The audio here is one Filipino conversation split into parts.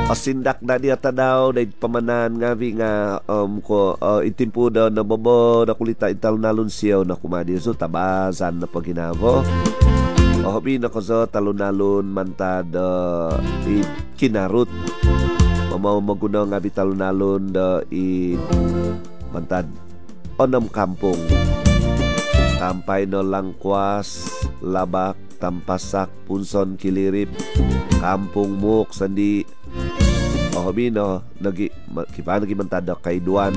Asindak na niya tanaw na pamanan nga vi nga ko itimpo daw na bobo na kulita ital nalon siyaw na kumadi so tabazan na paghinabo. Hobi na ko sa talon-nalon mantad kinarot. Mamaw magunaw nga vi talon-nalon mantad onam kampong. Kampay no Langkwas, Labak, Tampasak, Punson, Kilirip, Kampong Muk, Sandi. Hobi no nagi mantada kay Duan.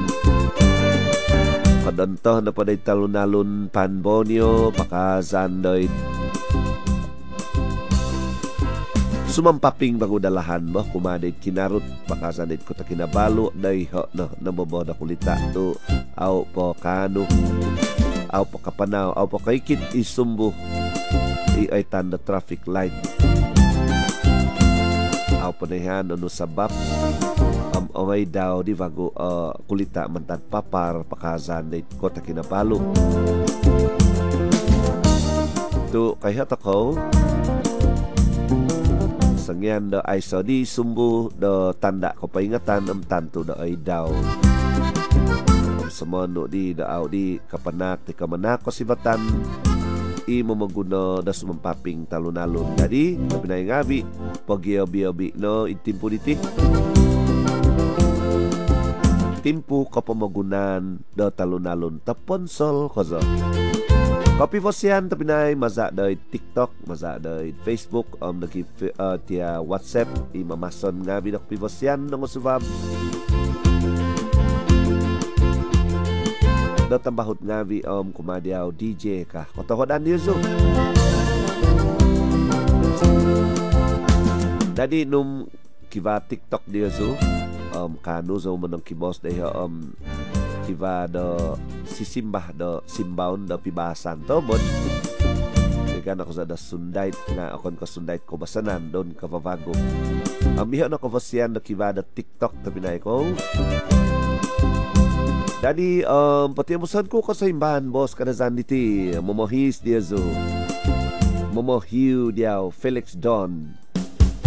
Kadanto na paday talon-nalon Panbonio, Pakazan doy. Sumampaping bago dalahan mo kumaday kinarot Pakazan doy ko ta kinabalo day ho no nabobo na kulita to aw po kano aw po kapanaw aw po kaikit isumbo ay tanda traffic light aw po na yan ano sabab away daw di bago kulita mantan papar Pakazan day kota kinapalo to kaya ako sangyan da ay so di sumbu da tanda ko paingatan am tanto da ay daw samano di da aw di kapanak ti kamanak ko si batan imo maguno da sumampaping talon-nalon jadi pinay ngabi pagyabi no itimpo diti timpo kapamagunan da talon-nalon taponsol kozo Kopi Fosian tapi nai maza dari TikTok, maza dari Facebook, lagi tia WhatsApp, imamason ngabi Kopi Fosian nang usubab. Do tambahut ngabi kumadiaw DJ kah. Kotohodan dia zo. Jadi num kiva TikTok dia zo, kanu zo menang kibos deh kiva do sisimbah do simbaon do pibasan to bon ikan ako sa da sundait nga akon ko sundait ko basanan don kapavago amiho na ko fasian do kiva do TikTok to pinay ko dadi patiamusan ko sa imbahan boss kada zaniti momohis dia zo momohiu dia Felix Don